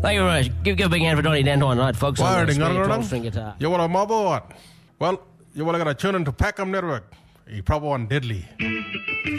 Thank you very much. Give a big hand for Donnie Denton tonight, folks. Why, On the ding, Australian ding, 12-string guitar. You want a mob or what? Well, you want to tune into Packham Network. You probably want Deadly.